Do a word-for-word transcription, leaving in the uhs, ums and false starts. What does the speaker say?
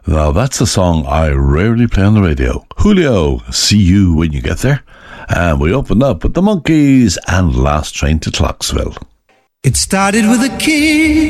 Now that's a song I rarely play on the radio. Julio, See You When You Get There. And we opened up with the Monkees and Last Train to Clarksville. It started with a kiss.